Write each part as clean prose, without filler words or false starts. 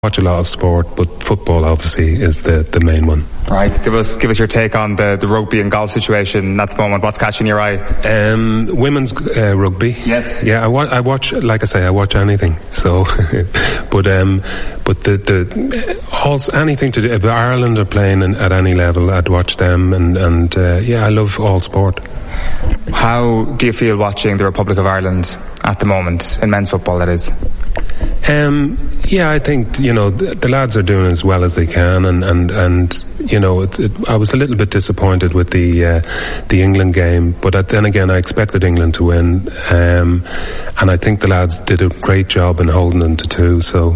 watch a lot of sport, but football obviously is the main one. Right, give us your take on the rugby and golf situation at the moment. What's catching your eye? Women's rugby. Yes. Yeah, I watch. Like I say, I watch anything. So, but also anything to do. If Ireland are playing at any level, I'd watch them. And I love all sport. How do you feel watching the Republic of Ireland at the moment in men's football? That is. I think the lads are doing as well as they can, and I was a little bit disappointed with the England game, but then again I expected England to win, and I think the lads did a great job in holding them to 2. So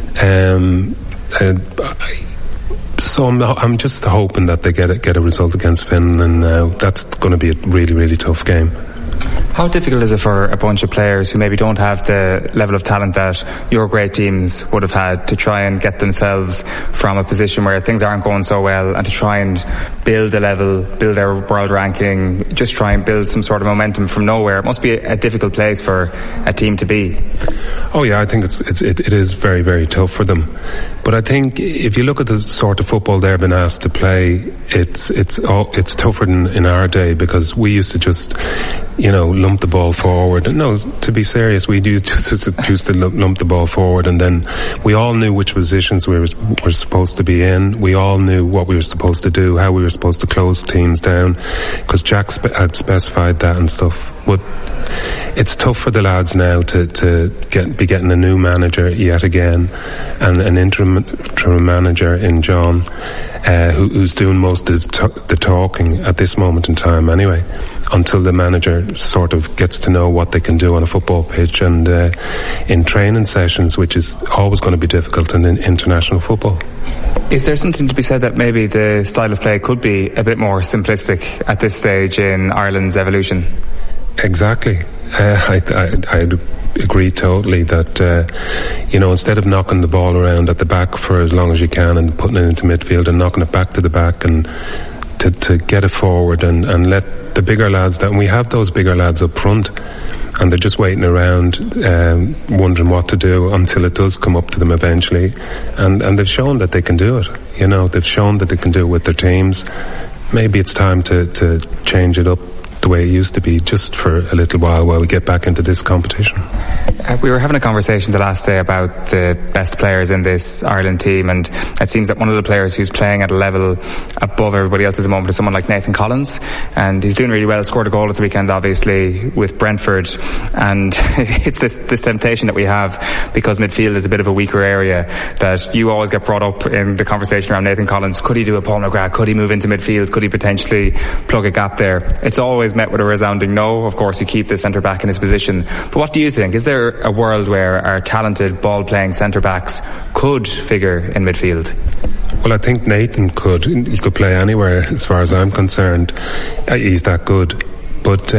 I'm just hoping that they get a result against Finland, and that's going to be a really, really tough game. How difficult is it for a bunch of players who maybe don't have the level of talent that your great teams would have had to try and get themselves from a position where things aren't going so well and to try and build a level, build their world ranking, just try and build some sort of momentum from nowhere? It must be a difficult place for a team to be. Oh yeah, I think it is very, very tough for them. But I think if you look at the sort of football they've been asked to play, it's tougher than in our day, because we used to just lump the ball forward. No, to be serious, we used to lump the ball forward, and then we all knew which positions we were supposed to be in. We all knew what we were supposed to do, how we were supposed to close teams down, because Jack had specified that and stuff. But it's tough for the lads now to be getting a new manager yet again, and an interim manager in John, who's doing most of the talking at this moment in time anyway, until the manager sort of gets to know what they can do on a football pitch and in training sessions, which is always going to be difficult in international football. Is there something to be said that maybe the style of play could be a bit more simplistic at this stage in Ireland's evolution? Exactly. I'd agree totally that, instead of knocking the ball around at the back for as long as you can and putting it into midfield and knocking it back to the back, and to get it forward and let the bigger lads down. We have those bigger lads up front, and they're just waiting around, wondering what to do until it does come up to them eventually. And they've shown that they can do it. They've shown that they can do it with their teams. Maybe it's time to change it up the way it used to be, just for a little while we get back into this competition. We were having a conversation the last day about the best players in this Ireland team, and it seems that one of the players who's playing at a level above everybody else at the moment is someone like Nathan Collins, and he's doing really well. Scored a goal at the weekend, obviously, with Brentford, and it's this temptation that we have, because midfield is a bit of a weaker area, that you always get brought up in the conversation around Nathan Collins. Could he do a Paul McGrath? Could he move into midfield? Could he potentially plug a gap there? It's always met with a resounding no. Of course, you keep the centre back in his position. But what do you think? Is there a world where our talented ball-playing centre backs could figure in midfield? Well, I think Nathan could. He could play anywhere, as far as I'm concerned. He's that good. But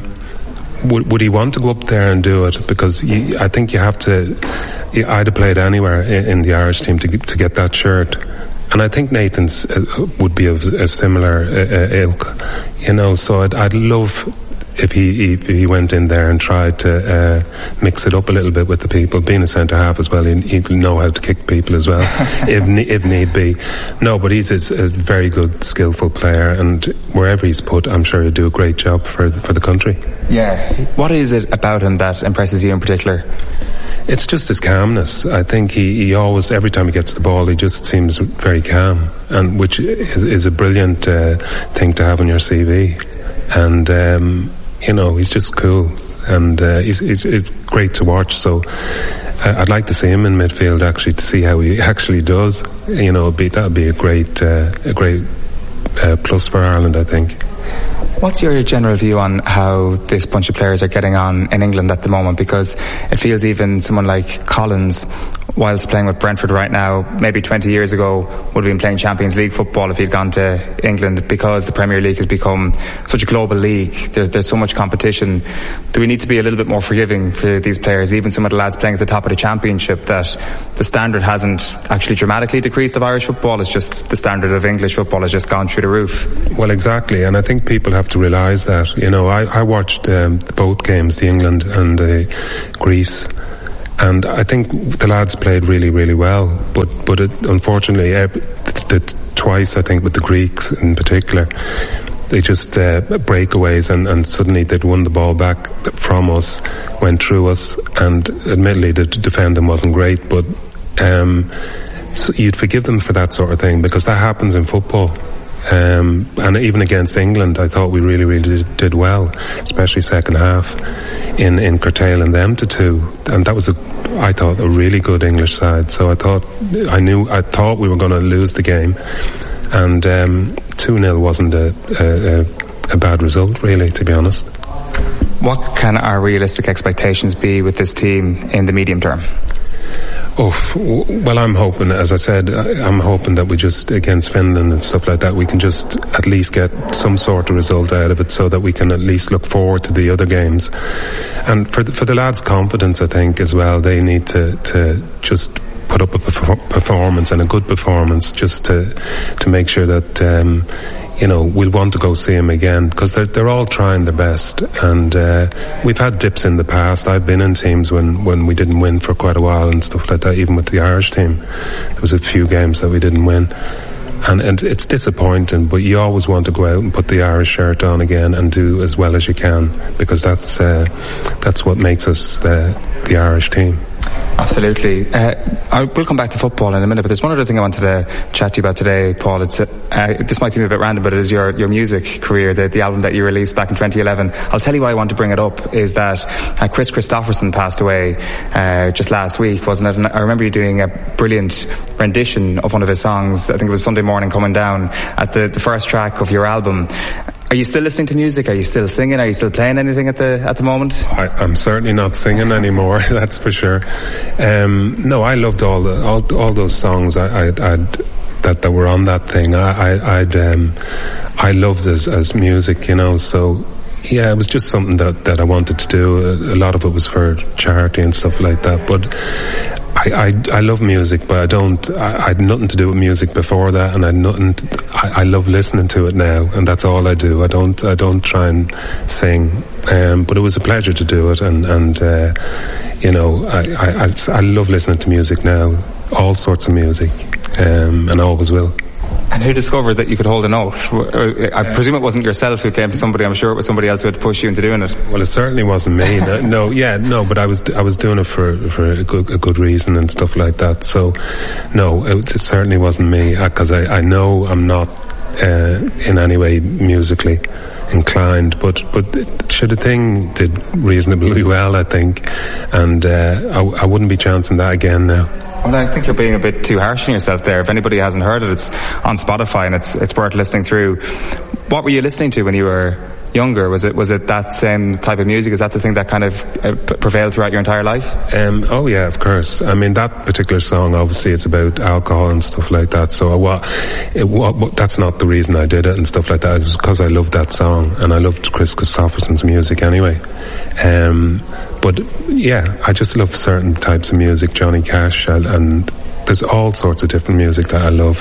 would he want to go up there and do it? Because I think you have to. I'd have played anywhere in the Irish team to get that shirt. And I think Nathan's would be of a similar ilk, so I'd love if he went in there and tried to mix it up a little bit with the people. Being a centre half as well, he'd know how to kick people as well, if need be. No, but he's a very good, skillful player, and wherever he's put, I'm sure he'll do a great job for the country. Yeah. What is it about him that impresses you in particular? It's just his calmness. I think he always, every time he gets the ball, he just seems very calm, and which is a brilliant thing to have on your CV. And he's just cool, and he's great to watch. So I'd like to see him in midfield, actually, to see how he actually does. That'd be a great plus for Ireland, I think. What's your general view on how this bunch of players are getting on in England at the moment? Because it feels even someone like Collins, whilst playing with Brentford right now, maybe 20 years ago would have been playing Champions League football if he'd gone to England, because the Premier League has become such a global league. There's so much competition. Do we need to be a little bit more forgiving for these players, even some of the lads playing at the top of the Championship, that the standard hasn't actually dramatically decreased of Irish football? It's just the standard of English football has just gone through the roof. Well, exactly, and I think people have to realise that. I watched both games, the England and the Greece, And I think the lads played really, really well, but unfortunately, twice I think with the Greeks in particular, they just breakaways and suddenly they'd won the ball back from us, went through us, and admittedly the defending wasn't great, but so you'd forgive them for that sort of thing because that happens in football. And even against England, I thought we really, really did well, especially second half in curtailing them to 2. And that was I thought a really good English side. So I thought we were going to lose the game, and 2-0 wasn't a bad result, really, to be honest. What can our realistic expectations be with this team in the medium term? Well, I'm hoping, as I said, I'm hoping that we just, against Finland and stuff like that, we can just at least get some sort of result out of it so that we can at least look forward to the other games. And for the lads' confidence, I think, as well, they need to just put up a performance, and a good performance, just to make sure that we'll want to go see him again, because they're all trying their best, and we've had dips in the past. I've been in teams when we didn't win for quite a while and stuff like that, even with the Irish team. There was a few games that we didn't win, and it's disappointing, but you always want to go out and put the Irish shirt on again and do as well as you can, because that's what makes us the Irish team. Absolutely. We'll come back to football in a minute, but there's one other thing I wanted to chat to you about today, Paul. It's this might seem a bit random, but it is your music career, the album that you released back in 2011. I'll tell you why I want to bring it up, is that Chris Christopherson passed away just last week, wasn't it? And I remember you doing a brilliant rendition of one of his songs. I think it was Sunday Morning Coming Down, at the first track of your album. Are you still listening to music? Are you still singing? Are you still playing anything at the moment? I'm certainly not singing anymore. That's for sure. No, I loved all those songs that were on that thing. I loved as music, So yeah, it was just something that I wanted to do. A lot of it was for charity and stuff like that. But I love music, but I had nothing to do with music before that, and I love listening to it now, and that's all I do. I don't try and sing, but it was a pleasure to do it, and I love listening to music now, all sorts of music, and I always will. And who discovered that you could hold a note? I presume it wasn't yourself who came to somebody. I'm sure it was somebody else who had to push you into doing it. Well, it certainly wasn't me. But I was doing it for a good reason and stuff like that. So, no, it certainly wasn't me, because I know I'm not in any way musically inclined, but the thing did reasonably well, I think, and I wouldn't be chancing that again now. Well, I think you're being a bit too harsh on yourself there. If anybody hasn't heard it, it's on Spotify and it's worth listening through. What were you listening to when you were younger? Was it that same type of music? Is that the thing that kind of prevailed throughout your entire life? Oh yeah, of course. I mean, that particular song, obviously it's about alcohol and stuff like that, so that's not the reason I did it and stuff like that. It was because I loved that song, and I loved Chris Christopherson's music anyway. But yeah, I just love certain types of music, Johnny Cash, and there's all sorts of different music that I love.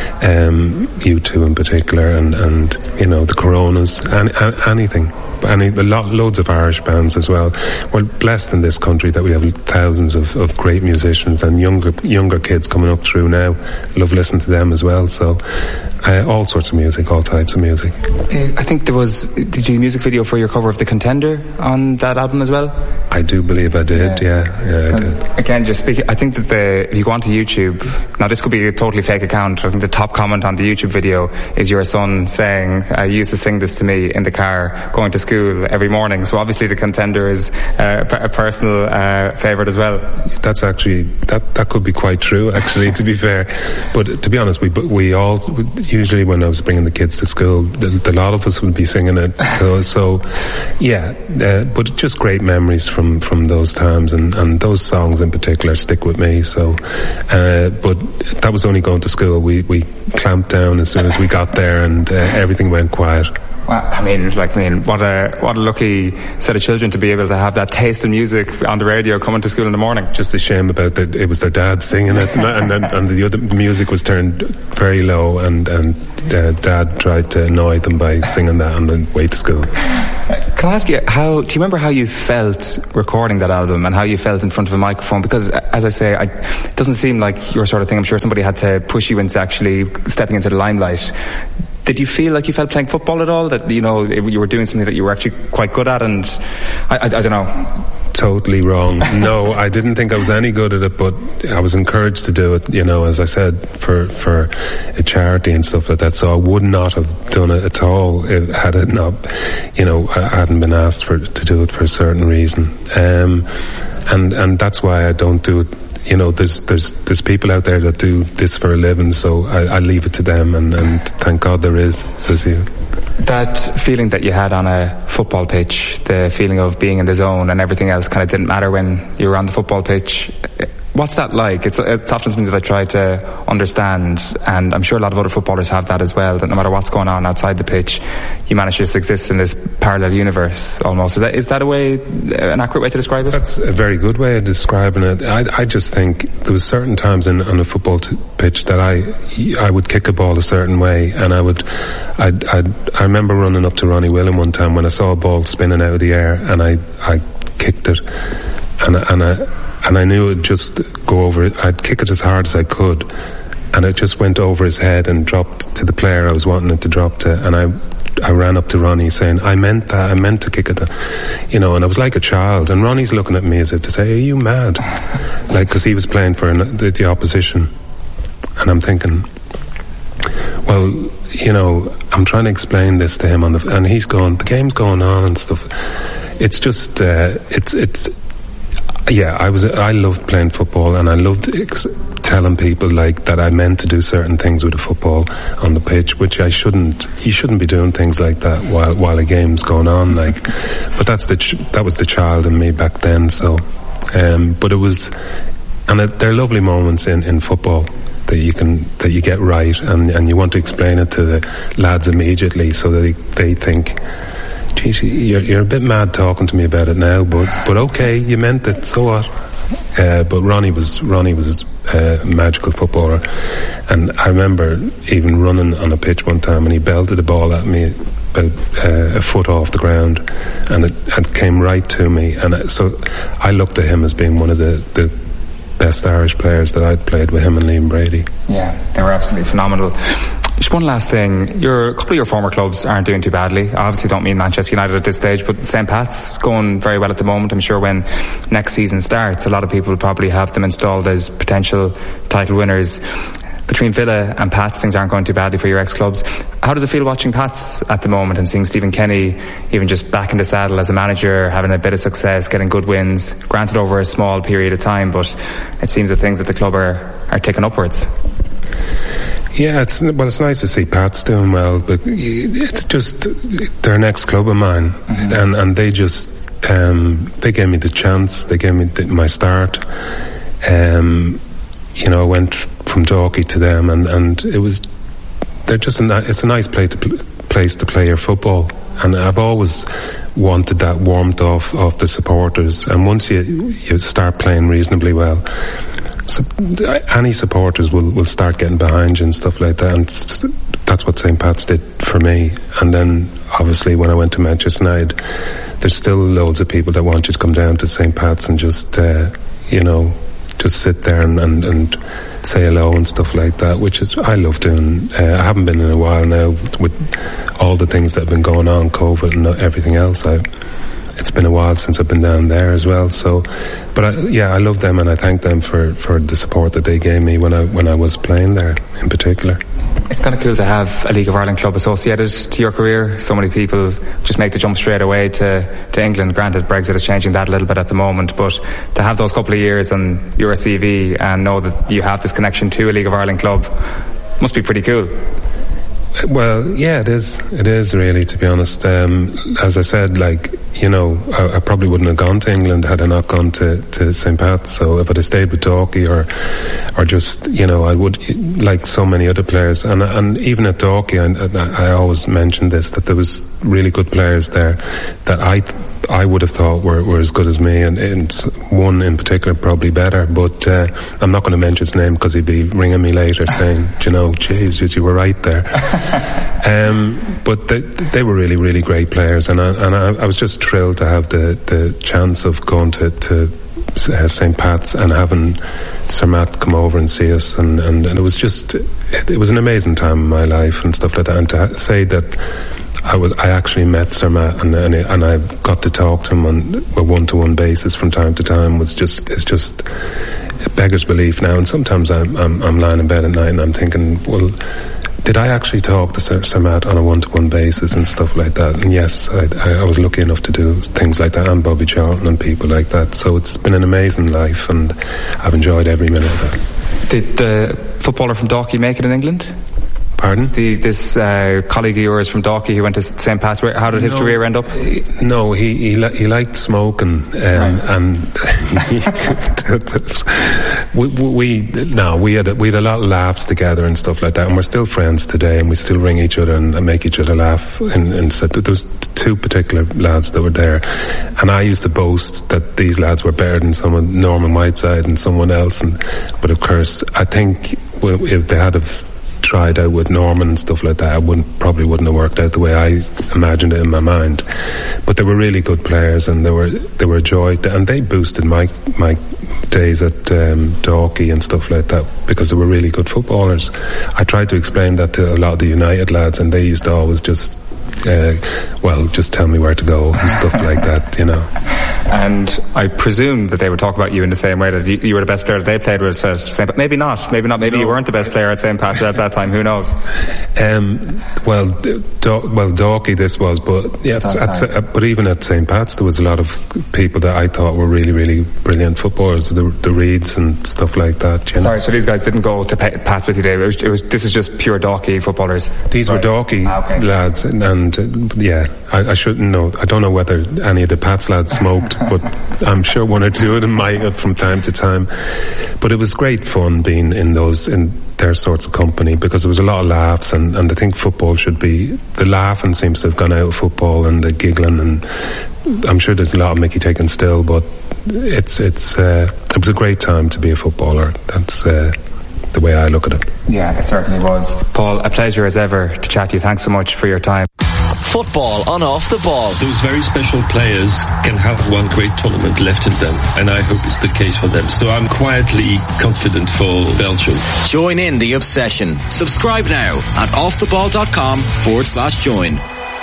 U2 in particular, and the Coronas, anything. Loads of Irish bands as well. We're blessed in this country that we have thousands of great musicians, and younger kids coming up through now. Love listening to them as well. So all sorts of music, all types of music. I think did you do a music video for your cover of The Contender on that album as well? I do believe I did, yeah I did. Again, just speaking, I think that if you go onto YouTube, now this could be a totally fake account, I think the top comment on the YouTube video is your son saying, "I used to sing this to me in the car going to school every morning." So obviously The Contender is a personal favourite as well. That's actually, that could be quite true, actually, to be fair. But to be honest, we all, usually when I was bringing the kids to school, a lot of us would be singing it. So yeah, but just great memories from those times, and those songs in particular stick with me. So, but that was only going to school. We clamped down as soon as we got there, and everything went quiet. Well, what a lucky set of children to be able to have that taste in music on the radio coming to school in the morning. Just a shame about that it was their dad singing it, and the other music was turned very low, and Dad tried to annoy them by singing that on the way to school. Can I ask you, do you remember how you felt recording that album and how you felt in front of a microphone? Because, as I say, it doesn't seem like your sort of thing. I'm sure somebody had to push you into actually stepping into the limelight. Did you feel like you felt playing football at all? That, you were doing something that you were actually quite good at? And I don't know. Totally wrong. No, I didn't think I was any good at it, but I was encouraged to do it, as I said, for a charity and stuff like that. So I would not have done it at all had it not, I hadn't been asked to do it for a certain reason. And that's why I don't do it. There's people out there that do this for a living, so I leave it to them, and thank God there is, says you. That feeling that you had on a football pitch, the feeling of being in the zone and everything else kind of didn't matter when you were on the football pitch. What's that like? It's often something that I try to understand, and I'm sure a lot of other footballers have that as well, that no matter what's going on outside the pitch, you manage to just exist in this parallel universe almost. Is that an accurate way to describe it? That's a very good way of describing it. I just think there was certain times on a football pitch that I would kick a ball a certain way, and I remember running up to Ronnie Whelan one time when I saw a ball spinning out of the air, and I kicked it, and I knew it'd just go over it. I'd kick it as hard as I could, and it just went over his head and dropped to the player I was wanting it to drop to. And I ran up to Ronnie saying, I meant to kick it, and I was like a child. And Ronnie's looking at me as if to say, are you mad? Because he was playing for the opposition. And I'm thinking, well, I'm trying to explain this to him and he's going, the game's going on and stuff. It's just, I loved playing football, and I loved telling people that I meant to do certain things with the football on the pitch, which you shouldn't be doing things like that while a game's going on, but that was the child in me back then. So, but it was, and they're lovely moments in football that you get right, and you want to explain it to the lads immediately so that they think, geez, you're a bit mad talking to me about it now, but okay, you meant it, so what? But Ronnie was a magical footballer, and I remember even running on a pitch one time, and he belted the ball at me about a foot off the ground, and it came right to me, and so I looked at him as being one of the best Irish players that I'd played with, him and Liam Brady. Yeah, they were absolutely phenomenal. Just one last thing. A couple of your former clubs aren't doing too badly. I obviously don't mean Manchester United at this stage, but St. Pat's going very well at the moment. I'm sure when next season starts, a lot of people will probably have them installed as potential title winners. Between Villa and Pats, things aren't going too badly for your ex-clubs. How does it feel watching Pats at the moment and seeing Stephen Kenny even just back in the saddle as a manager, having a bit of success, getting good wins, granted over a small period of time, but it seems that things at the club are ticking upwards? Yeah, it's nice to see Pat's doing well, but it's just they're an ex-club of mine, mm-hmm. and they just they gave me the chance, they gave me my start. I went from Dalkey to them, and it was it's a nice place to play your football, and I've always wanted that warmth of the supporters, and once you start playing reasonably well, so any supporters will start getting behind you and stuff like that, and that's what St. Pat's did for me. And then obviously when I went to Manchester United, there's still loads of people that want you to come down to St. Pat's and just just sit there and say hello and stuff like that, which is I love doing. I haven't been in a while now with all the things that have been going on, COVID and everything else. It's been a while since I've been down there as well. So, but I love them, and I thank them for the support that they gave me when I was playing there in particular. It's kind of cool to have a League of Ireland club associated to your career. So many people just make the jump straight away to England. Granted, Brexit is changing that a little bit at the moment, but to have those couple of years on your CV and know that you have this connection to a League of Ireland club must be pretty cool. Well, yeah, it is. It is really, to be honest. As I said, I probably wouldn't have gone to England had I not gone to St. Pat's. So if I'd have stayed with Dalkey or just, I would, like so many other players, and even at Dalkey, I always mention this, that there was really good players there that I would have thought were as good as me, and one in particular probably better, but I'm not going to mention his name because he'd be ringing me later saying, geez, you were right there. But they were really, really great players, and I was just thrilled to have the chance of going to St. Pat's and having Sir Matt come over and see us, and it was just, it was an amazing time in my life and stuff like that, and to say that I actually met Sir Matt and I got to talk to him on a one-to-one basis from time to time it's just it beggars belief now. And sometimes I'm lying in bed at night and I'm thinking, well, did I actually talk to Sir Matt on a one-to-one basis and stuff like that? And yes, I was lucky enough to do things like that, and Bobby Charlton and people like that. So it's been an amazing life, and I've enjoyed every minute of it. Did the footballer from Dalkey make it in England? Pardon? This colleague of yours from Dalkey who went to St. Pat's, how did his career end up? No, he liked smoking, and we had a lot of laughs together and stuff like that, and we're still friends today, and we still ring each other and make each other laugh. And so there was two particular lads that were there, and I used to boast that these lads were better than someone, Norman Whiteside and someone else, but of course I think if they had tried out with Norman and stuff like that, probably wouldn't have worked out the way I imagined it in my mind. But they were really good players, and they were a joy, and they boosted my days at Dalkey and stuff like that, because they were really good footballers. I tried to explain that to a lot of the United lads, and they used to always just tell me where to go and stuff like that, And I presume that they would talk about you in the same way that you were the best player that they played with at St. Pat's. Maybe not. Maybe you weren't the best player at St. Pat's at that time. Who knows? Dalkey this was, but yeah, but even at St. Pat's there was a lot of people that I thought were really, really brilliant footballers, the Reeds and stuff like that. Sorry, so these guys didn't go to Pat's with you, Dave. This is just pure Dalkey footballers. These were Dalkey lads, and I shouldn't know. I don't know whether any of the Pats lads smoked, but I'm sure one or two of them might have from time to time. But it was great fun being in their sorts of company, because there was a lot of laughs, and I think football should be, the laughing seems to have gone out of football, and the giggling, and I'm sure there's a lot of Mickey taking still, but it was a great time to be a footballer. That's the way I look at it. Yeah, it certainly was. Paul, a pleasure as ever to chat to you. Thanks so much for your time. Football on Off the Ball. Those very special players can have one great tournament left in them, and I hope it's the case for them. So I'm quietly confident for Belgium. Join in the obsession. Subscribe now at offtheball.com/join.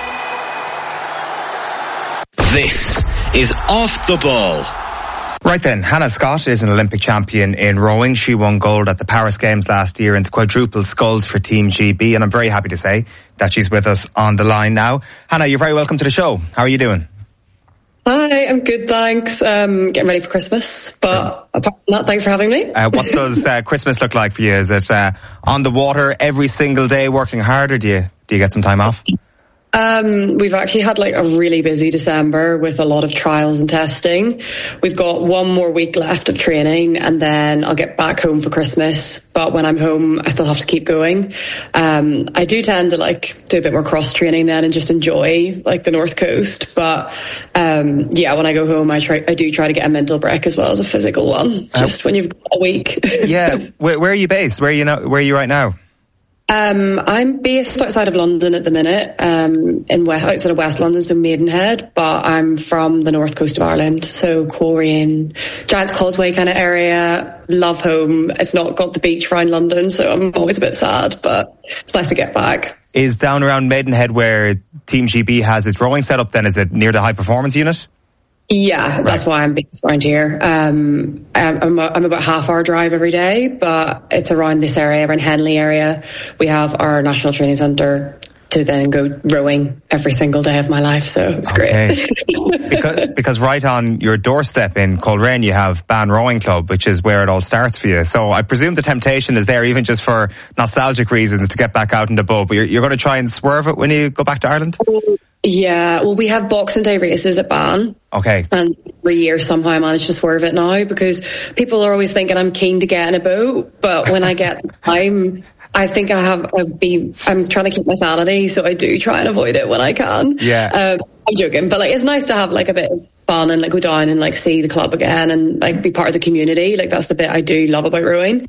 This is Off the Ball. Right then, Hannah Scott is an Olympic champion in rowing. She won gold at the Paris Games last year in the quadruple sculls for Team GB, and I'm very happy to say that she's with us on the line now. Hannah, you're very welcome to the show. How are you doing? Hi, I'm good, thanks. Getting ready for Christmas, but apart from that, thanks for having me. What does Christmas look like for you? Is it on the water every single day, working hard, or do you get some time off? We've actually had a really busy December with a lot of trials and testing. We've got one more week left of training, and then I'll get back home for Christmas. But when I'm home, I still have to keep going. I do tend to do a bit more cross training then and just enjoy the North Coast. But when I go home, I do try to get a mental break as well as a physical one. Just when you've got a week. Yeah. Where are you based? Where are you right now? I'm based outside of London at the minute, outside of West London, so Maidenhead, but I'm from the north coast of Ireland, so Coleraine, Giant's Causeway kind of area. Love home. It's not got the beach around London, so I'm always a bit sad, but it's nice to get back. Is down around Maidenhead where Team GB has its rowing set up then? Is it near the high performance unit? Yeah, right. That's why I'm based around here. I'm about half-hour drive every day, but it's around this area, around Henley area. We have our national training centre to then go rowing every single day of my life, so it's great. because right on your doorstep in Coleraine you have Ban Rowing Club, which is where it all starts for you. So I presume the temptation is there, even just for nostalgic reasons, to get back out in the boat. But you're going to try and swerve it when you go back to Ireland? Yeah, well, we have Boxing Day races at Ban. Okay. And every year somehow I manage to swerve it now, because people are always thinking I'm keen to get in a boat, but when I get the time, I think I'm trying to keep my sanity, so I do try and avoid it when I can. Yeah. I'm joking, but like it's nice to have like a bit of fun and like go down and like see the club again and like be part of the community. Like that's the bit I do love about rowing.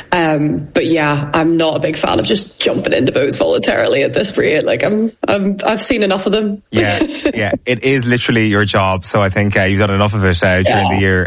But yeah, I'm not a big fan of just jumping into boats voluntarily at this rate. Like I've seen enough of them. Yeah, it is literally your job. So I think you've done enough of it during the year.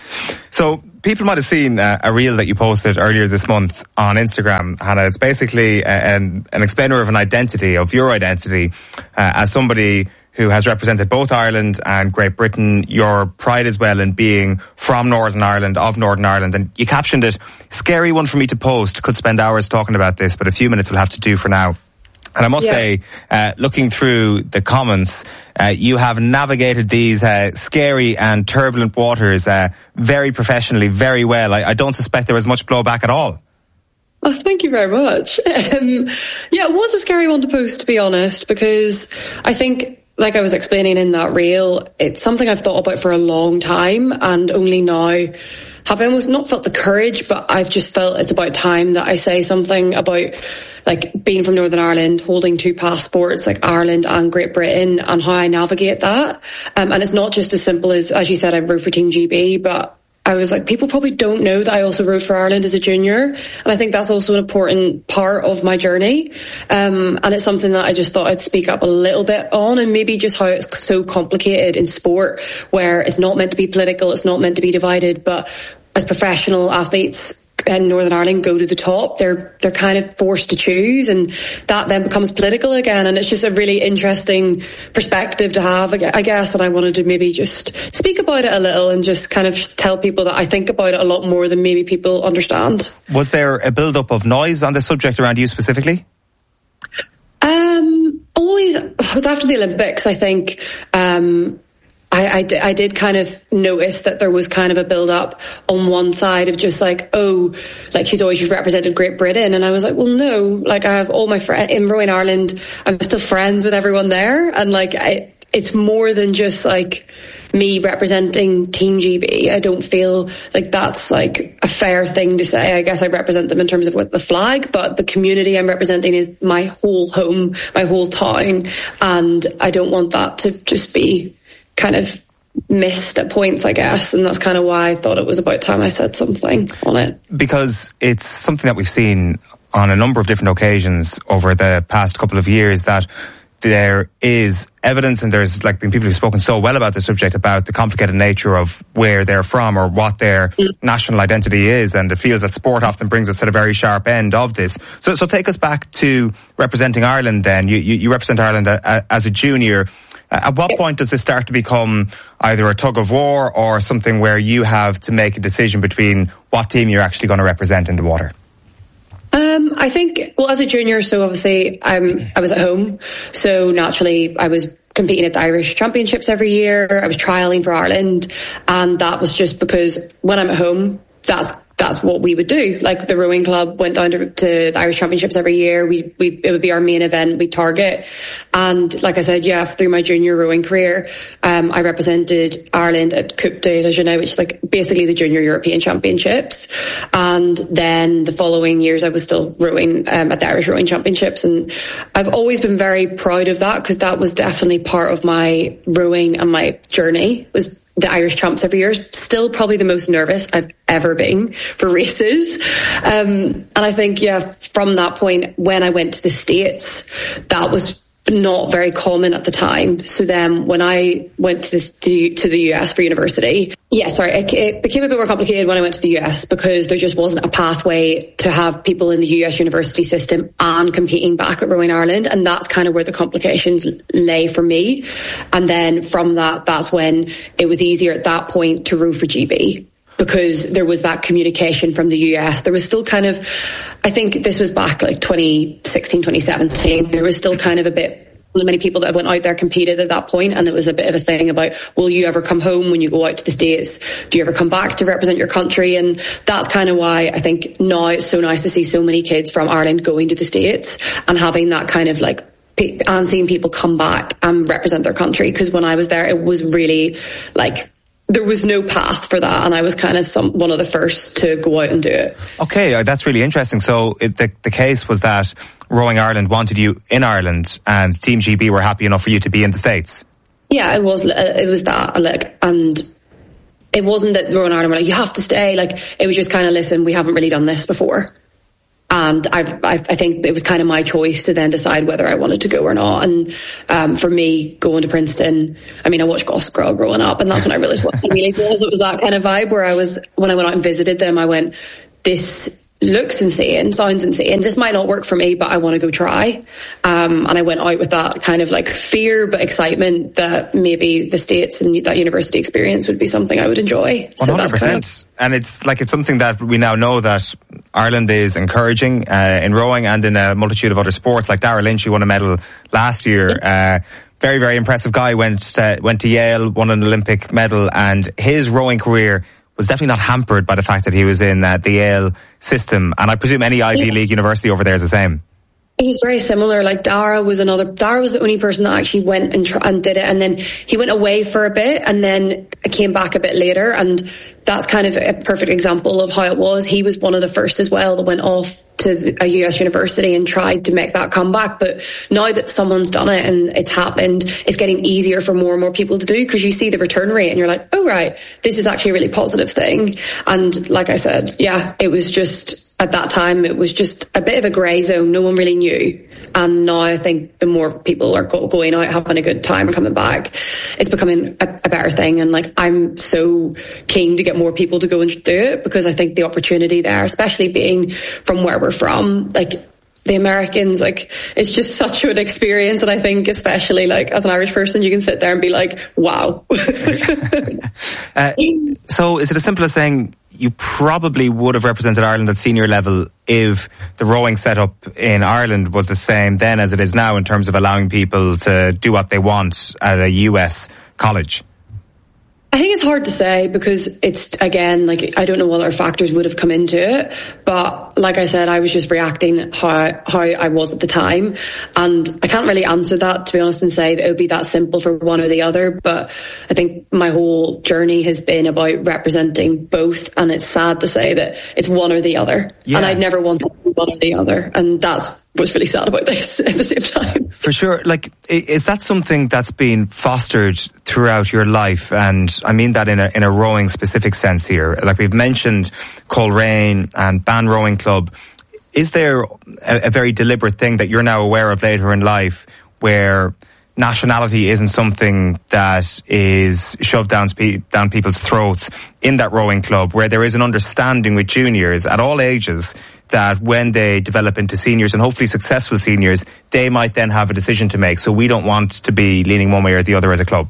So people might have seen a reel that you posted earlier this month on Instagram, Hannah. It's basically an explainer of an identity, of your identity as somebody who has represented both Ireland and Great Britain, your pride as well in being from Northern Ireland, of Northern Ireland. And you captioned it, scary one for me to post, could spend hours talking about this, but a few minutes will have to do for now. And I must say, looking through the comments, you have navigated these scary and turbulent waters very professionally, very well. I don't suspect there was much blowback at all. Oh, thank you very much. It was a scary one to post, to be honest, because I think, like I was explaining in that reel, it's something I've thought about for a long time, and only now have I almost not felt the courage, but I've just felt it's about time that I say something about like being from Northern Ireland, holding two passports, like Ireland and Great Britain, and how I navigate that. And it's not just as simple as you said, I rowed for Team GB, but I was like, people probably don't know that I also rowed for Ireland as a junior. And I think that's also an important part of my journey. And it's something that I just thought I'd speak up a little bit on, and maybe just how it's so complicated in sport, where it's not meant to be political, it's not meant to be divided, but as professional athletes in Northern Ireland go to the top, they're kind of forced to choose, and that then becomes political again. And it's just a really interesting perspective to have, I guess. And I wanted to maybe just speak about it a little and just kind of tell people that I think about it a lot more than maybe people understand. Was there a build-up of noise on the subject around you specifically? Always. It was after the Olympics, I think. I did kind of notice that there was kind of a build-up on one side of just like, oh, like she's always just represented Great Britain. And I was like, well, no, like I have all my friends in rowing Ireland. I'm still friends with everyone there. And like, it's more than just like me representing Team GB. I don't feel like that's like a fair thing to say. I guess I represent them in terms of with the flag, but the community I'm representing is my whole home, my whole town. And I don't want that to just be kind of missed at points, I guess. And that's kind of why I thought it was about time I said something on it. Because it's something that we've seen on a number of different occasions over the past couple of years, that there is evidence, and there's like been people who've spoken so well about the subject, about the complicated nature of where they're from or what their national identity is. And it feels that sport often brings us to the very sharp end of this. So take us back to representing Ireland then. You represent Ireland as a junior. At what point does this start to become either a tug of war or something where you have to make a decision between what team you're actually going to represent in the water? I think, well, as a junior, so obviously I was at home, so naturally I was competing at the Irish Championships every year. I was trialling for Ireland, and that was just because when I'm at home, that's what we would do. Like the rowing club went down to the Irish Championships every year. It would be our main event we target. And like I said, through my junior rowing career, I represented Ireland at Coupe de la Jeunesse, which is like basically the junior European Championships. And then the following years I was still rowing at the Irish Rowing Championships. And I've always been very proud of that, because that was definitely part of my rowing and my journey, was the Irish Champs every year. Still probably the most nervous I've ever been for races. And I think, from that point, when I went to the States, that was not very common at the time. So then when I went to the US for university, it became a bit more complicated when I went to the US, because there just wasn't a pathway to have people in the US university system and competing back at Rowing Ireland. And that's kind of where the complications lay for me. And then from that's when it was easier at that point to row for GB, because there was that communication from the US. There was still kind of, I think this was back like 2016, 2017. There was still kind of a bit, many people that went out there competed at that point, and it was a bit of a thing about, will you ever come home when you go out to the States? Do you ever come back to represent your country? And that's kind of why I think now it's so nice to see so many kids from Ireland going to the States and having that kind of like, and seeing people come back and represent their country. Because when I was there, it was really like, there was no path for that, and I was kind of one of the first to go out and do it. Okay, that's really interesting. So the case was that Rowing Ireland wanted you in Ireland, and Team GB were happy enough for you to be in the States. Yeah, it was that, like, and it wasn't that Rowing Ireland were like, you have to stay. Like, it was just kind of, listen, we haven't really done this before. And I think it was kind of my choice to then decide whether I wanted to go or not. And for me, going to Princeton, I mean, I watched Gossip Girl growing up, and that's when I realised what it really was. It was that kind of vibe where when I went out and visited them, I went, this looks insane, sounds insane. This might not work for me, but I want to go try. And I went out with that kind of like fear, but excitement that maybe the States and that university experience would be something I would enjoy. 100%. So that's kind of, and it's something that we now know that Ireland is encouraging in rowing and in a multitude of other sports. Like Darragh Lynch, who won a medal last year. Very, very impressive guy. Went to Yale, won an Olympic medal, and his rowing career was definitely not hampered by the fact that he was in the Yale system. And I presume any Ivy League university over there is the same. It was very similar. Like Darragh was the only person that actually went and did it. And then he went away for a bit and then came back a bit later. And that's kind of a perfect example of how it was. He was one of the first as well that went off to a US university and tried to make that comeback. But now that someone's done it and it's happened, it's getting easier for more and more people to do, because you see the return rate and you're like, oh right, this is actually a really positive thing. And like I said, yeah, it was just, at that time, it was just a bit of a grey zone. No one really knew. And now I think the more people are going out, having a good time and coming back, it's becoming a better thing. And like, I'm so keen to get more people to go and do it, because I think the opportunity there, especially being from where we're from, like the Americans, like it's just such an experience. And I think especially like as an Irish person, you can sit there and be like, wow. So is it as simple as saying you probably would have represented Ireland at senior level if the rowing setup in Ireland was the same then as it is now in terms of allowing people to do what they want at a US college? I think it's hard to say, because it's, again, like, I don't know what other factors would have come into it. But like I said, I was just reacting how I was at the time. And I can't really answer that, to be honest, and say that it would be that simple for one or the other. But I think my whole journey has been about representing both. And it's sad to say that it's one or the other. Yeah. And I'd never wanted to be one or the other. And that's what's really sad about this at the same time. For sure. Like, is that something that's been fostered throughout your life? And I mean that in a rowing specific sense here. Like we've mentioned Coleraine and Ban Rowing Club. Is there a very deliberate thing that you're now aware of later in life where nationality isn't something that is shoved down people's throats in that rowing club, where there is an understanding with juniors at all ages that when they develop into seniors and hopefully successful seniors, they might then have a decision to make. So we don't want to be leaning one way or the other as a club.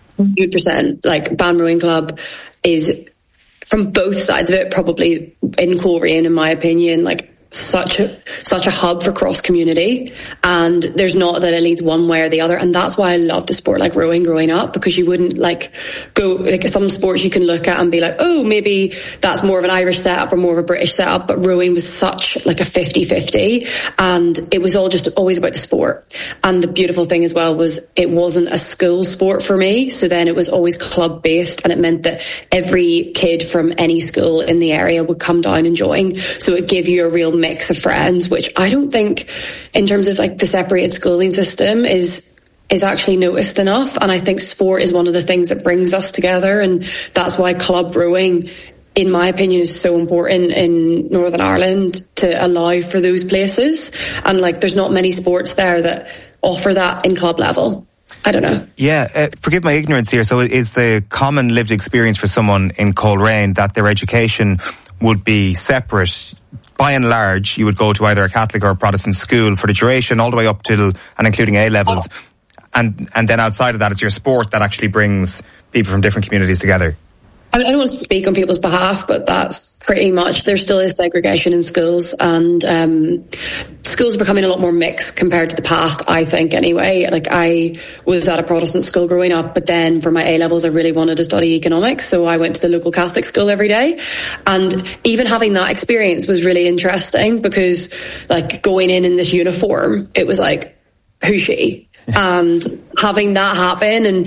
100%. Like Ban Rowing Club is, from both sides of it, probably in Coleraine, in my opinion, like such a hub for cross community, and there's not that it leads one way or the other. And that's why I loved a sport like rowing growing up, because you wouldn't like go like some sports you can look at and be like, oh, maybe that's more of an Irish setup or more of a British setup, but rowing was such like a 50-50, and it was all just always about the sport. And the beautiful thing as well was it wasn't a school sport for me, so then it was always club based, and it meant that every kid from any school in the area would come down and join, so it gave you a real mix of friends, which I don't think in terms of like the separated schooling system is actually noticed enough. And I think sport is one of the things that brings us together, and that's why club rowing, in my opinion, is so important in Northern Ireland, to allow for those places. And like there's not many sports there that offer that in club level. I don't know. Yeah, forgive my ignorance here. So is the common lived experience for someone in Coleraine that their education would be separate? By and large, you would go to either a Catholic or a Protestant school for the duration, all the way up till and including A levels, and then outside of that, it's your sport that actually brings people from different communities together. I mean, I don't want to speak on people's behalf, but that's pretty much, there still is segregation in schools, and schools are becoming a lot more mixed compared to the past, I think, anyway. Like, I was at a Protestant school growing up, but then for my A-levels I really wanted to study economics, so I went to the local Catholic school every day. And even having that experience was really interesting, because like going in this uniform, it was like, who's she? And having that happen, and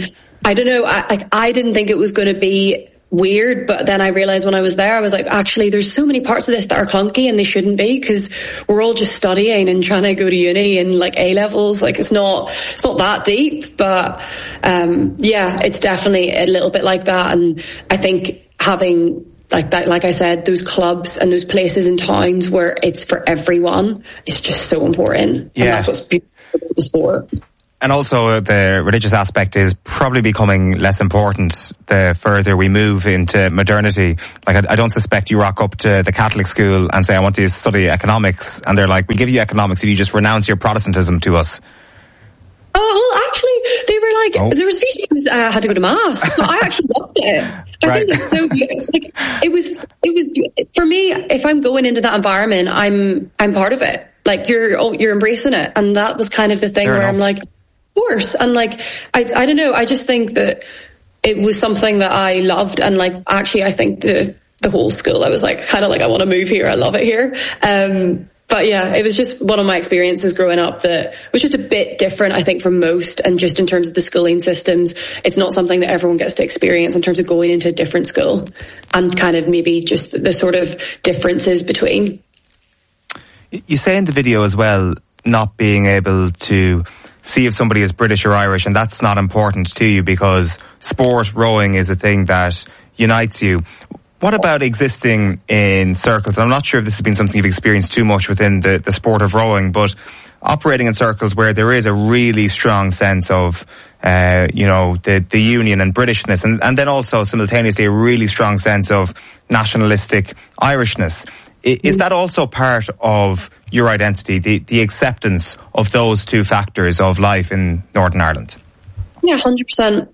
I don't know. I didn't think it was going to be weird, but then I realized when I was there, I was like, actually, there's so many parts of this that are clunky and they shouldn't be, because we're all just studying and trying to go to uni and like A levels. Like it's not that deep, but it's definitely a little bit like that. And I think having like that, like I said, those clubs and those places and towns where it's for everyone is just so important. Yeah. And that's what's beautiful about the sport. And also the religious aspect is probably becoming less important the further we move into modernity. Like I don't suspect you rock up to the Catholic school and say, I want to study economics, and they're like, we'll give you economics if you just renounce your Protestantism to us. Oh, well, actually, they were like, there was a few times I had to go to mass. So I actually loved it. I think it's so beautiful. Like, it was for me. If I'm going into that environment, I'm part of it. Like you're embracing it, and that was kind of the thing where I'm like, of course. And like, I don't know. I just think that it was something that I loved, and like, actually, I think the whole school, I was like, kind of like, I want to move here. I love it here. But yeah, it was just one of my experiences growing up that was just a bit different, I think, from most. And just in terms of the schooling systems, it's not something that everyone gets to experience in terms of going into a different school, and kind of maybe just the sort of differences between. You say in the video as well, not being able to see if somebody is British or Irish, and that's not important to you because sport, rowing, is a thing that unites you. What about existing in circles? I'm not sure if this has been something you've experienced too much within the sport of rowing, but operating in circles where there is a really strong sense of, the union and Britishness, and then also simultaneously a really strong sense of nationalistic Irishness. Is that also part of your identity, the acceptance of those two factors of life in Northern Ireland? Yeah, 100%.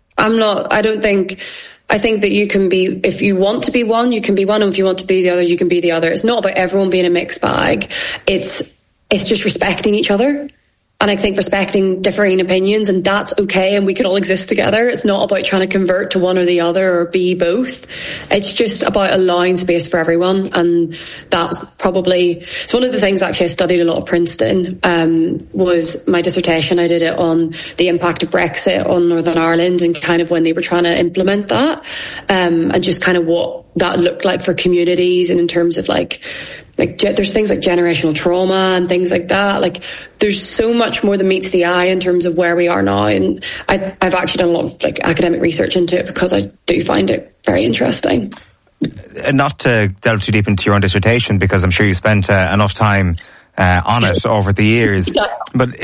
I think that you can be, if you want to be one, you can be one, and if you want to be the other, you can be the other. It's not about everyone being a mixed bag. It's just respecting each other. And I think respecting differing opinions, and that's okay, and we can all exist together. It's not about trying to convert to one or the other or be both. It's just about allowing space for everyone. And that's probably, it's one of the things actually I studied a lot at Princeton, was my dissertation. I did it on the impact of Brexit on Northern Ireland and kind of when they were trying to implement that, and just kind of what that looked like for communities, and in terms of like there's things like generational trauma and things like that. Like there's so much more than meets the eye in terms of where we are now. And I've actually done a lot of like academic research into it because I do find it very interesting. Not to delve too deep into your own dissertation, because I'm sure you spent enough time on it over the years. Yeah. But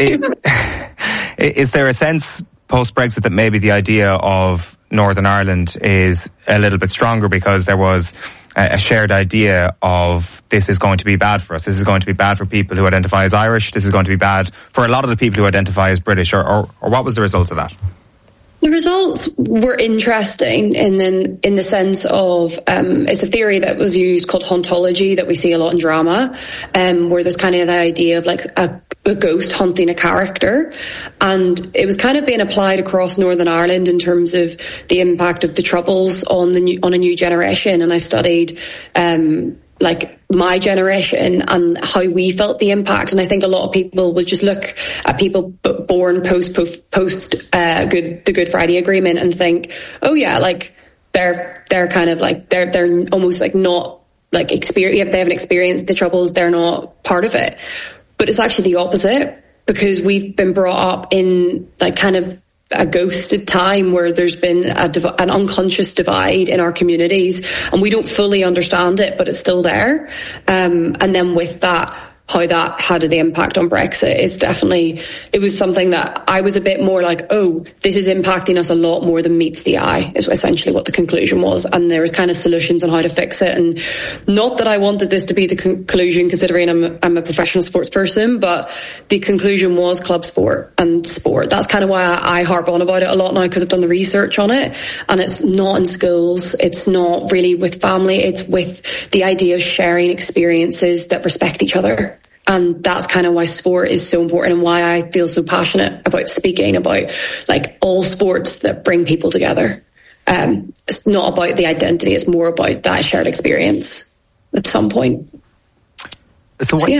is there a sense post-Brexit that maybe the idea of Northern Ireland is a little bit stronger because there was a shared idea of this is going to be bad for us, this is going to be bad for people who identify as Irish, this is going to be bad for a lot of the people who identify as British, or what was the result of that? The results were interesting in the sense of it's a theory that was used called hauntology that we see a lot in drama, where there's kind of the idea of like a ghost hunting a character, and it was kind of being applied across Northern Ireland in terms of the impact of the Troubles on a new generation. And I studied like my generation and how we felt the impact. And I think a lot of people would just look at people born post the Good Friday Agreement and think, oh yeah, like they're kind of like they're almost like not like experience. If they haven't experienced the Troubles, they're not part of it. But it's actually the opposite, because we've been brought up in like kind of a ghosted time where there's been an unconscious divide in our communities, and we don't fully understand it, but it's still there. And then with that, how did the impact on Brexit is definitely, it was something that I was a bit more like, oh, this is impacting us a lot more than meets the eye, is essentially what the conclusion was. And there was kind of solutions on how to fix it. And not that I wanted this to be the conclusion, considering I'm a professional sports person, but the conclusion was club sport and sport. That's kind of why I harp on about it a lot now, because I've done the research on it. And it's not in schools. It's not really with family. It's with the idea of sharing experiences that respect each other. And that's kind of why sport is so important, and why I feel so passionate about speaking about like all sports that bring people together. It's not about the identity, it's more about that shared experience at some point. So what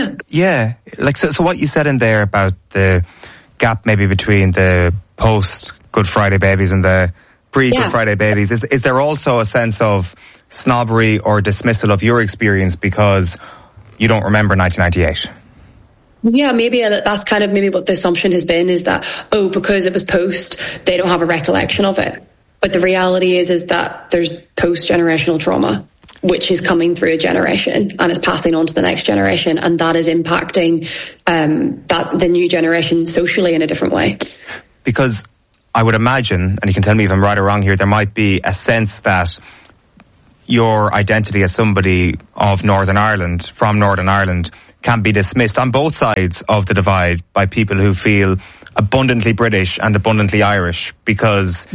you said in there about the gap maybe between the post Good Friday babies and the pre-Good Friday babies. Is there also a sense of snobbery or dismissal of your experience because you don't remember 1998? Yeah, maybe that's kind of maybe what the assumption has been, is that, because it was post, they don't have a recollection of it. But the reality is that there's post-generational trauma, which is coming through a generation and is passing on to the next generation, and that is impacting the new generation socially in a different way. Because I would imagine, and you can tell me if I'm right or wrong here, there might be a sense that your identity as somebody of Northern Ireland, from Northern Ireland, can be dismissed on both sides of the divide by people who feel abundantly British and abundantly Irish, because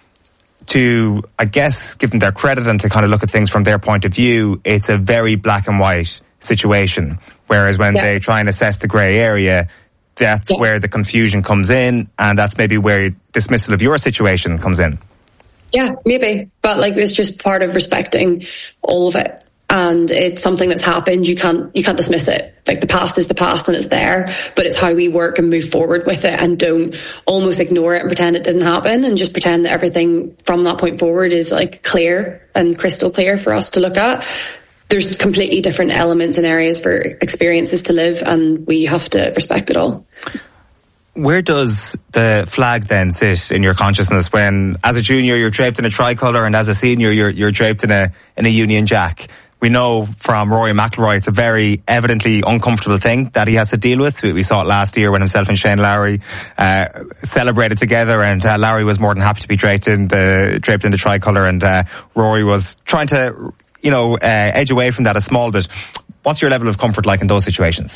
to, I guess, give them their credit and to kind of look at things from their point of view, it's a very black and white situation. Whereas when they try and assess the grey area, that's where the confusion comes in, and that's maybe where dismissal of your situation comes in. Yeah, maybe. But it's just part of respecting all of it. And it's something that's happened. You can't dismiss it. The past is the past and it's there, but it's how we work and move forward with it, and don't almost ignore it and pretend it didn't happen, and just pretend that everything from that point forward is clear and crystal clear for us to look at. There's completely different elements and areas for experiences to live, and we have to respect it all. Where does the flag then sit in your consciousness when, as a junior, you're draped in a tricolour, and as a senior, you're draped in a Union Jack? We know from Rory McIlroy it's a very evidently uncomfortable thing that he has to deal with. We saw it last year when himself and Shane Lowry celebrated together, and Lowry was more than happy to be draped in the tricolour, and Rory was trying to edge away from that a small bit. What's your level of comfort like in those situations?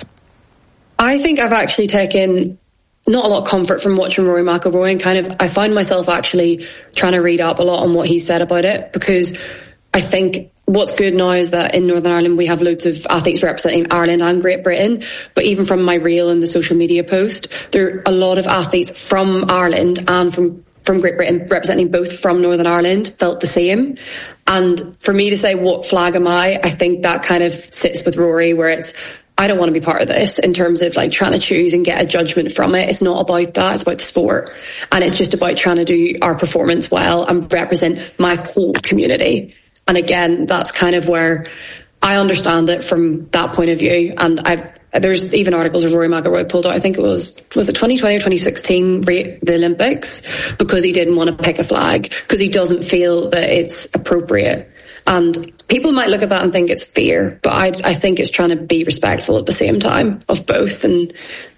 I think I've actually taken not a lot of comfort from watching Rory McIlroy, and I find myself actually trying to read up a lot on what he said about it, because I think what's good now is that in Northern Ireland we have loads of athletes representing Ireland and Great Britain, but even from my reel and the social media post, there are a lot of athletes from Ireland and from Great Britain representing both from Northern Ireland felt the same. And for me to say what flag am I think that kind of sits with Rory, where it's, I don't want to be part of this in terms of trying to choose and get a judgment from it. It's not about that. It's about the sport. And it's just about trying to do our performance well and represent my whole community. And again, that's kind of where I understand it from that point of view. And there's even articles of Rory McIlroy pulled out, I think it was it 2020 or 2016, the Olympics, because he didn't want to pick a flag, because he doesn't feel that it's appropriate. And people might look at that and think it's fear, but I think it's trying to be respectful at the same time of both. And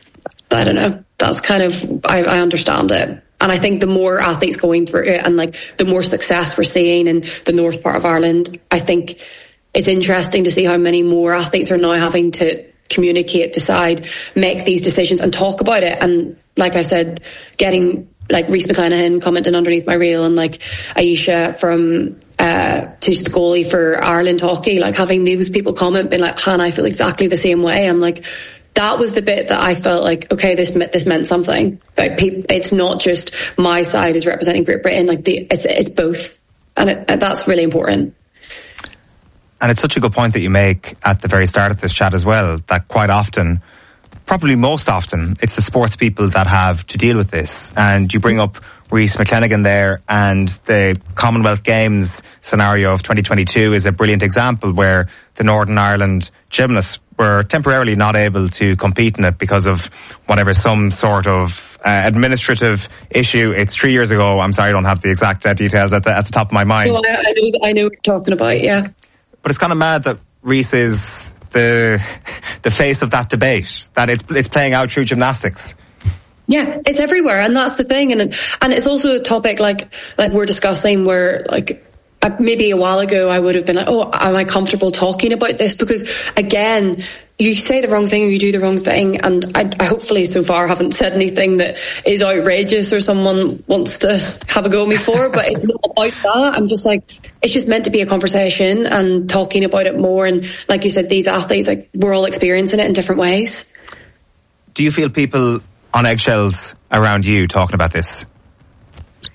I don't know, that's kind of, I understand it. And I think the more athletes going through it, and the more success we're seeing in the north part of Ireland, I think it's interesting to see how many more athletes are now having to communicate, decide, make these decisions and talk about it. And like I said, getting Rhys McClenaghan commenting underneath my reel, and Aisha from who's the goalie for Ireland hockey, having these people comment, being Hannah, I feel exactly the same way. I'm that was the bit that I felt okay, this meant something. It's not just my side is representing Great Britain. It's both, and that's really important. And it's such a good point that you make at the very start of this chat as well, that quite often, probably most often, it's the sports people that have to deal with this. And you bring up Rhys McClenaghan there, and the Commonwealth Games scenario of 2022 is a brilliant example where the Northern Ireland gymnasts were temporarily not able to compete in it because of some sort of administrative issue. It's 3 years ago. I'm sorry, I don't have the exact details at the top of my mind. No, I know what you're talking about, yeah. But it's kind of mad that Rhys is the face of that debate, that it's playing out through gymnastics. Yeah, it's everywhere, and that's the thing. And it's also a topic like we're discussing where maybe a while ago I would have been am I comfortable talking about this? Because again, you say the wrong thing or you do the wrong thing, and I hopefully so far haven't said anything that is outrageous or someone wants to have a go at me for, but it's not about that. I'm just it's just meant to be a conversation and talking about it more. And like you said, these athletes, we're all experiencing it in different ways. Do you feel people on eggshells around you talking about this?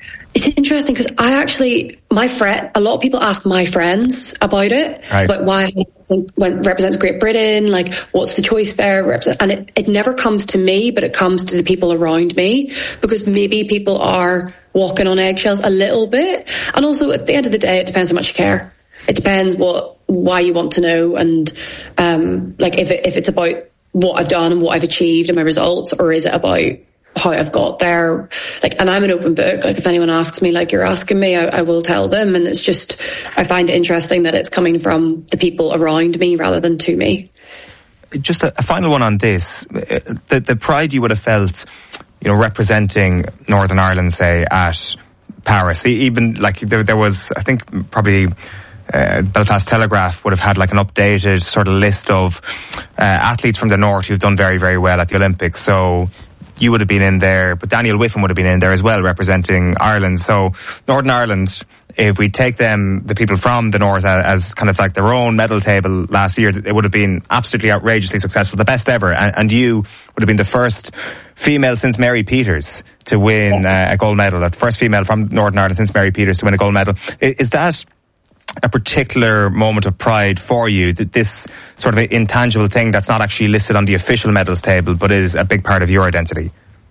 It's interesting because a lot of people ask my friends about it, right. Like why when represents Great Britain, like what's the choice there, and it never comes to me, but it comes to the people around me, because maybe people are walking on eggshells a little bit, and also at the end of the day, it depends how much you care. It depends why you want to know, and like if it's about what I've done and what I've achieved and my results, or is it about how I've got there? Like, and I'm an open book. Like, if anyone asks me, like you're asking me, I will tell them. And it's just, I find it interesting that it's coming from the people around me rather than to me. Just a final one on this. The pride you would have felt, representing Northern Ireland, say, at Paris. Even like there was, I think probably Belfast Telegraph would have had like an updated sort of list of athletes from the north who've done very, very well at the Olympics. So you would have been in there, but Daniel Whiffen would have been in there as well, representing Ireland. So Northern Ireland, if we take them, the people from the north, as kind of like their own medal table last year, it would have been absolutely outrageously successful, the best ever. And you would have been the first female since Mary Peters to win a gold medal. The first female from Northern Ireland since Mary Peters to win a gold medal. Is that a particular moment of pride for you, that this sort of intangible thing that's not actually listed on the official medals table but is a big part of your identity?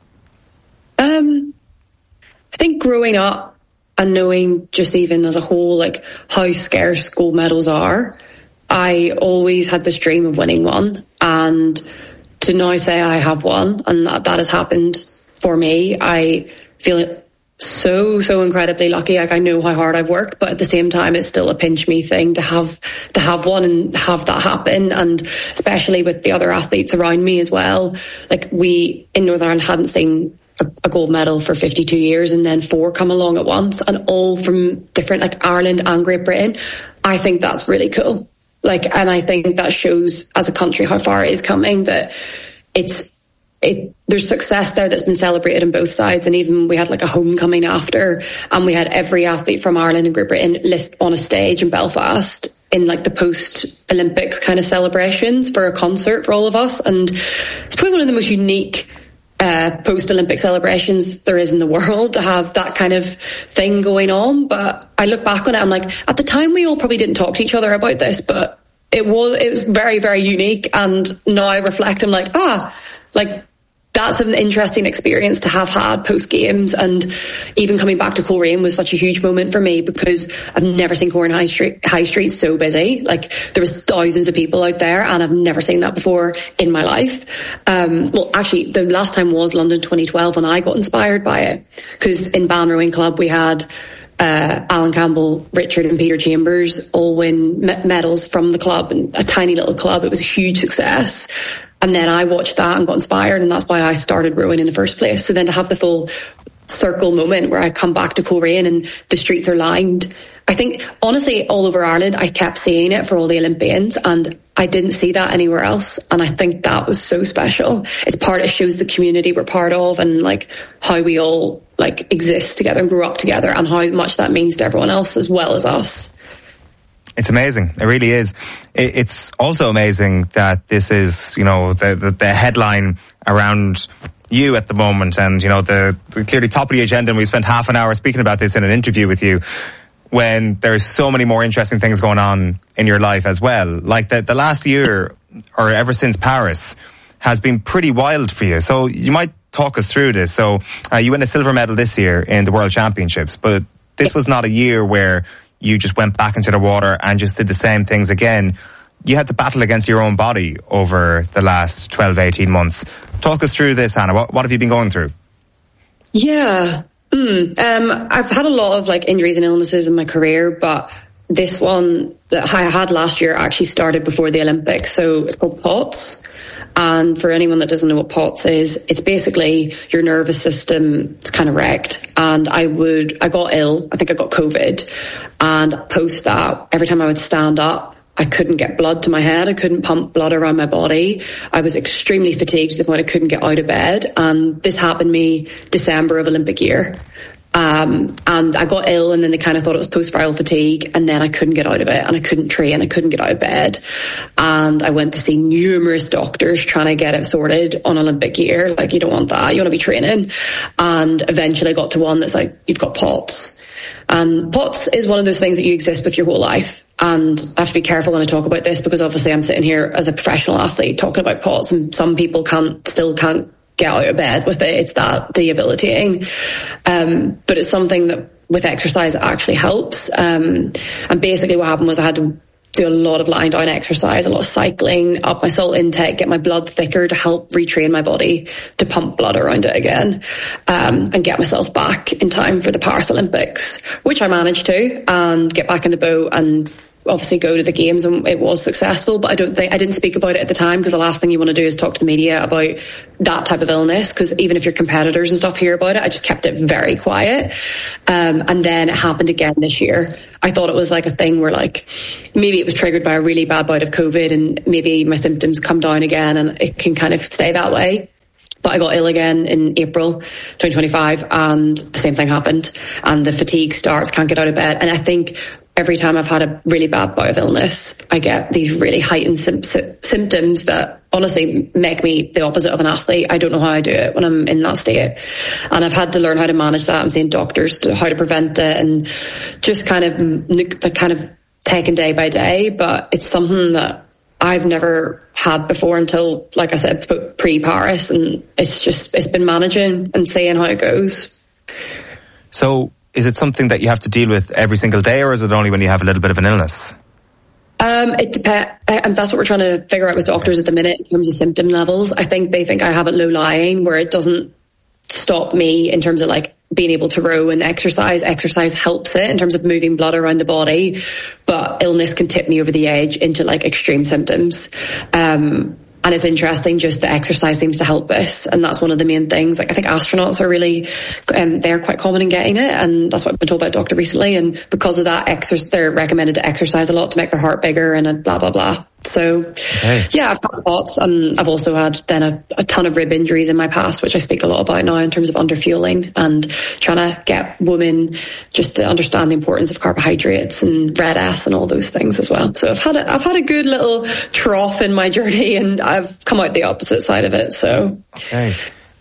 I think growing up and knowing, just even as a whole, like how scarce gold medals are, I always had this dream of winning one, and to now say I have one and that has happened for me, I feel it so incredibly lucky. Like, I know how hard I've worked, but at the same time it's still a pinch me thing to have one and have that happen. And especially with the other athletes around me as well, like we in Northern Ireland hadn't seen a gold medal for 52 years, and then 4 come along at once, and all from different, like Ireland and Great Britain. I think that's really cool. Like, and I think that shows as a country how far it is coming, that there's success there that's been celebrated on both sides. And even we had like a homecoming after, and we had every athlete from Ireland and Great Britain list on a stage in Belfast in like the post-Olympics kind of celebrations for a concert for all of us. And it's probably one of the most unique post-Olympic celebrations there is in the world, to have that kind of thing going on. But I look back on it, I'm like, at the time we all probably didn't talk to each other about this, but it was very, very unique. And now I reflect, I'm like, like that's an interesting experience to have had post games. And even coming back to Coleraine was such a huge moment for me, because I've never seen Coleraine High Street so busy. Like, there was thousands of people out there, and I've never seen that before in my life. Well, actually, the last time was London 2012, and I got inspired by it, because in Ban Rowing Club we had Alan Campbell, Richard and Peter Chambers all win medals from the club, and a tiny little club. It was a huge success. And then I watched that and got inspired, and that's why I started rowing in the first place. So then to have the full circle moment where I come back to Coleraine and the streets are lined. I think, honestly, all over Ireland, I kept seeing it for all the Olympians, and I didn't see that anywhere else. And I think that was so special. It shows the community we're part of, and like how we all like exist together and grew up together, and how much that means to everyone else as well as us. It's amazing. It really is. It's also amazing that this is, the headline around you at the moment, and, the clearly top of the agenda. And we spent half an hour speaking about this in an interview with you, when there's so many more interesting things going on in your life as well. Like the last year, or ever since Paris, has been pretty wild for you. So you might talk us through this. So you win a silver medal this year in the World Championships, but this was not a year where you just went back into the water and just did the same things again. You had to battle against your own body over the last 12, 18 months. Talk us through this, Hannah. What have you been going through? Yeah. I've had a lot of like injuries and illnesses in my career, but this one that I had last year actually started before the Olympics. So it's called POTS. And for anyone that doesn't know what POTS is, it's basically your nervous system. It's kind of wrecked. And I got ill. I think I got COVID. And post that, every time I would stand up, I couldn't get blood to my head. I couldn't pump blood around my body. I was extremely fatigued to the point I couldn't get out of bed. And this happened to me December of Olympic year. And I got ill, and then they kind of thought it was post-viral fatigue, and then I couldn't get out of it, and I couldn't train, I couldn't get out of bed. And I went to see numerous doctors trying to get it sorted on Olympic year. Like, you don't want that, you want to be training. And eventually I got to one that's like, you've got POTS. And POTS is one of those things that you exist with your whole life. And I have to be careful when I talk about this, because obviously I'm sitting here as a professional athlete talking about POTS, and some people still can't get out of bed with it. It's that debilitating. But it's something that with exercise actually helps. And basically what happened was I had to do a lot of lying down exercise, a lot of cycling, up my salt intake, get my blood thicker to help retrain my body to pump blood around it again, and get myself back in time for the Paris Olympics, which I managed to, and get back in the boat and obviously go to the games, and it was successful. But I didn't speak about it at the time, because the last thing you want to do is talk to the media about that type of illness, because even if your competitors and stuff hear about it, I just kept it very quiet. And then it happened again this year. I thought it was like a thing where, like, maybe it was triggered by a really bad bout of COVID, and maybe my symptoms come down again and it can kind of stay that way. But I got ill again in April 2025, and the same thing happened, and the fatigue starts, can't get out of bed. And I think every time I've had a really bad bout of illness, I get these really heightened symptoms that honestly make me the opposite of an athlete. I don't know how I do it when I'm in that state. And I've had to learn how to manage that. I'm seeing doctors to how to prevent it, and just kind of taking day by day. But it's something that I've never had before until, like I said, pre-Paris. And it's been managing and seeing how it goes. So is it something that you have to deal with every single day, or is it only when you have a little bit of an illness? It depends. That's what we're trying to figure out with doctors at the minute in terms of symptom levels. I think they think I have it low lying, where it doesn't stop me in terms of like being able to row and exercise. Exercise helps it in terms of moving blood around the body, but illness can tip me over the edge into like extreme symptoms. And it's interesting, just the exercise seems to help this. And that's one of the main things. Like, I think astronauts are really, they're quite common in getting it. And that's what I've been told by a doctor recently. And because of that, they're recommended to exercise a lot to make their heart bigger and blah, blah, blah. So, yeah, I've had POTS, and I've also had then a ton of rib injuries in my past, which I speak a lot about now in terms of underfueling and trying to get women just to understand the importance of carbohydrates and red S and all those things as well. So I've had a good little trough in my journey, and I've come out the opposite side of it. So, okay.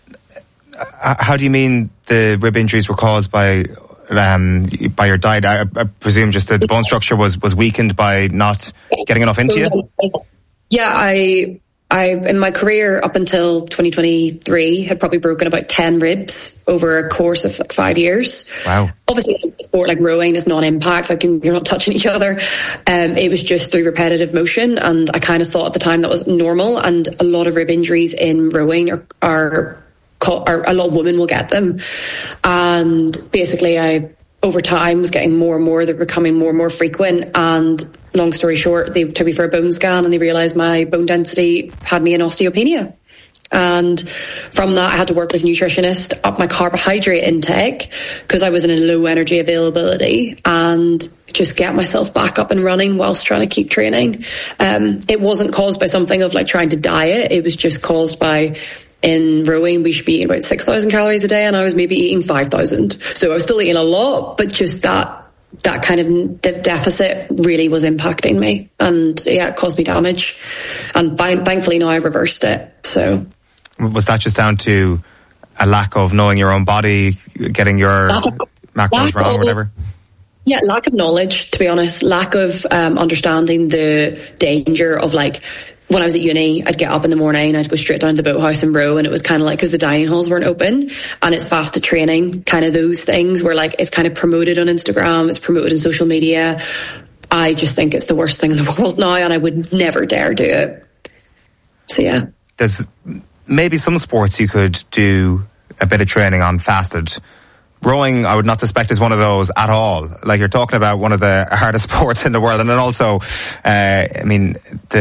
How do you mean the rib injuries were caused by your diet? I presume just the bone structure was weakened by not getting enough into you? Yeah, I in my career up until 2023 had probably broken about 10 ribs over a course of like 5 years. Wow. Obviously, sport like rowing is non-impact, like you're not touching each other. It was just through repetitive motion, and I kind of thought at the time that was normal. And a lot of rib injuries in rowing are a lot of women will get them. And basically over time was getting more and more, they're becoming more and more frequent. And long story short, they took me for a bone scan, and they realised my bone density had me in osteopenia. And from that, I had to work with a nutritionist, up my carbohydrate intake, because I was in a low energy availability, and just get myself back up and running whilst trying to keep training. It wasn't caused by something of like trying to diet. It was just caused by, in rowing, we should be eating about 6,000 calories a day, and I was maybe eating 5,000. So I was still eating a lot, but just that kind of deficit really was impacting me, and yeah, it caused me damage. And thankfully now I've reversed it. So was that just down to a lack of knowing your own body, getting your macros wrong or whatever? Yeah, lack of knowledge, to be honest. Lack of understanding the danger of, like, when I was at uni, I'd get up in the morning, I'd go straight down to the boathouse and row, and it was kind of like, because the dining halls weren't open, and it's fasted training, kind of those things where like it's kind of promoted on Instagram, it's promoted in social media. I just think it's the worst thing in the world now, and I would never dare do it. So yeah. There's maybe some sports you could do a bit of training on fasted. Rowing, I would not suspect is one of those at all. Like, you're talking about one of the hardest sports in the world. And then also, I mean,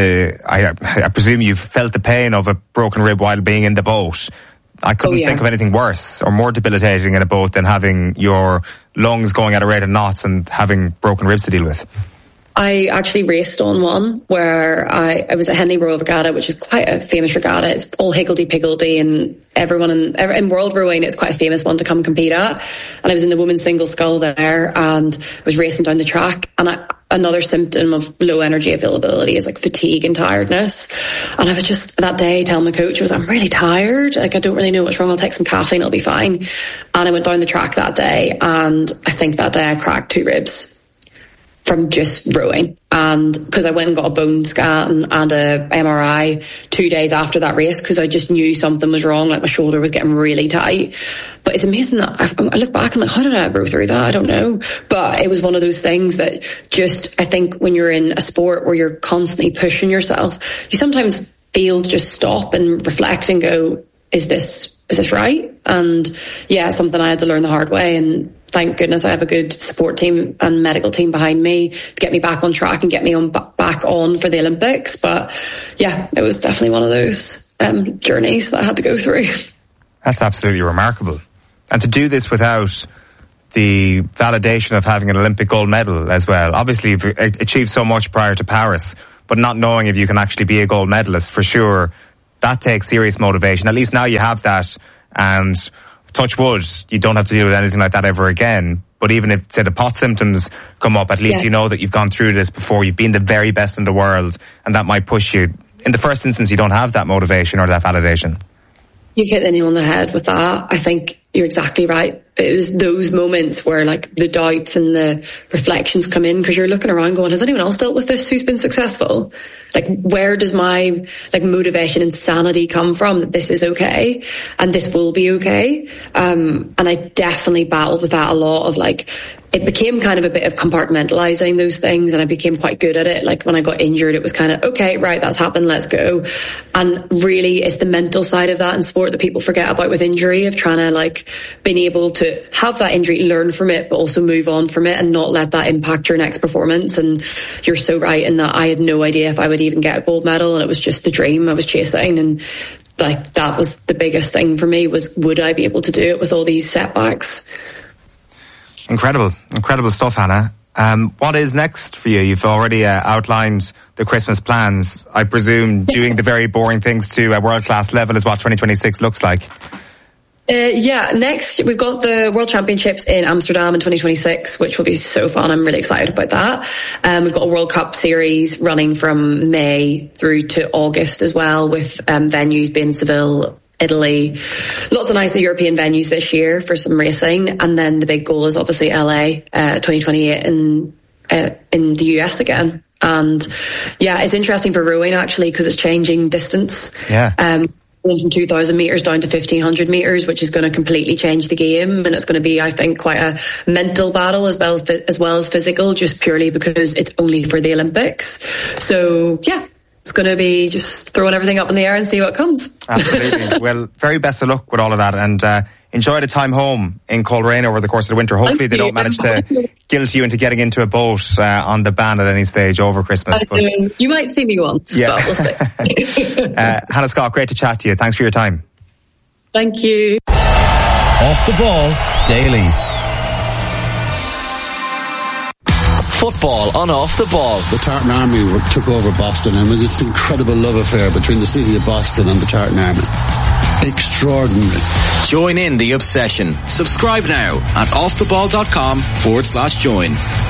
I presume you've felt the pain of a broken rib while being in the boat. I couldn't think of anything worse or more debilitating in a boat than having your lungs going at a rate of knots and having broken ribs to deal with. I actually raced on one where I was at Henley Royal Regatta, which is quite a famous regatta. It's all higgledy-piggledy, and everyone in world rowing, it's quite a famous one to come compete at. And I was in the women's single scull there, and I was racing down the track, and another symptom of low energy availability is like fatigue and tiredness. And I was just that day telling my coach, I'm really tired. Like, I don't really know what's wrong. I'll take some caffeine. It'll be fine. And I went down the track that day, and I think that day I cracked 2 ribs from just rowing. And because I went and got a bone scan and a MRI 2 days after that race, because I just knew something was wrong, like my shoulder was getting really tight. But it's amazing that I look back, I'm like, how did I row through that? I don't know. But it was one of those things that just, I think when you're in a sport where you're constantly pushing yourself, you sometimes feel to just stop and reflect and go, is this right? And yeah, something I had to learn the hard way. And thank goodness I have a good support team and medical team behind me to get me back on track and get me back on for the Olympics. But yeah, it was definitely one of those journeys that I had to go through. That's absolutely remarkable. And to do this without the validation of having an Olympic gold medal as well. Obviously, you've achieved so much prior to Paris, but not knowing if you can actually be a gold medalist, for sure, that takes serious motivation. At least now you have that, and touch wood, you don't have to deal with anything like that ever again. But even if, say, the pot symptoms come up, at least you know that you've gone through this before, you've been the very best in the world, and that might push you. In the first instance, you don't have that motivation or that validation. You hit the nail on the head with that. I think you're exactly right. It was those moments where like the doubts and the reflections come in, because you're looking around going, has anyone else dealt with this who's been successful? Like, where does my like motivation and sanity come from that this is okay and this will be okay? And I definitely battled with that a lot of like, it became kind of a bit of compartmentalizing those things, and I became quite good at it. Like when I got injured, it was kind of, okay, right, that's happened, let's go. And really it's the mental side of that in sport that people forget about with injury, of trying to like being able to have that injury, learn from it, but also move on from it and not let that impact your next performance. And you're so right in that I had no idea if I would even get a gold medal, and it was just the dream I was chasing. And like that was the biggest thing for me, was would I be able to do it with all these setbacks? Incredible stuff, Hannah. What is next for you? You've already outlined the Christmas plans. I presume doing the very boring things to a world-class level is what 2026 looks like. Next we've got the World Championships in Amsterdam in 2026, which will be so fun. I'm really excited about that. We've got a World Cup series running from May through to August as well, with venues being Seville, Italy, lots of nice European venues this year for some racing. And then the big goal is obviously LA 2028 in the US again. And yeah, it's interesting for rowing actually, because it's changing distance. From 2,000 metres down to 1,500 metres, which is going to completely change the game. And it's going to be, I think, quite a mental battle as well as physical, just purely because it's only for the Olympics. So yeah, it's going to be just throwing everything up in the air and see what comes. Absolutely. Well, very best of luck with all of that, and enjoy the time home in Coleraine over the course of the winter. Hopefully they don't manage to guilt you into getting into a boat on the ban at any stage over Christmas. But you might see me once, but we'll see. Hannah Scott, great to chat to you. Thanks for your time. Thank you. Off the Ball Daily. Football on Off the Ball. The Tartan Army took over Boston, and it was this incredible love affair between the city of Boston and the Tartan Army. Extraordinary. Join in the obsession. Subscribe now at offtheball.com/join.